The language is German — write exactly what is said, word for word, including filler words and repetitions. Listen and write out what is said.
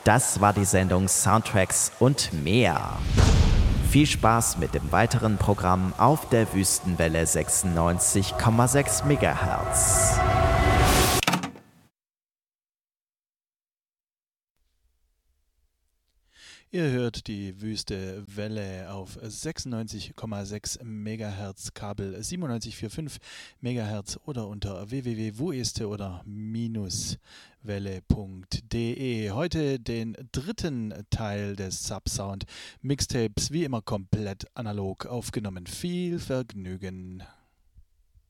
Das war die Sendung Soundtracks und mehr. Viel Spaß mit dem weiteren Programm auf der Wüstenwelle sechsundneunzig Komma sechs Megahertz. Ihr hört die Wüste Welle auf sechsundneunzig Komma sechs Megahertz, Kabel siebenundneunzig Komma fünfundvierzig Megahertz oder unter w w w punkt wueste oder welle punkt de. Heute den dritten Teil des Subsound Mixtapes, wie immer komplett analog aufgenommen. Viel Vergnügen!